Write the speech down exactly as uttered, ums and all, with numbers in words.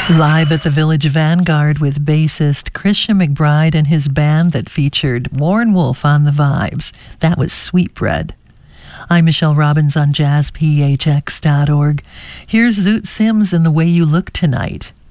Live at the Village Vanguard with bassist Christian McBride and his band that featured Warren Wolf on the vibes. That was Sweetbread. I'm Michelle Robbins on jazz p h x dot org. Here's Zoot Sims and The Way You Look Tonight.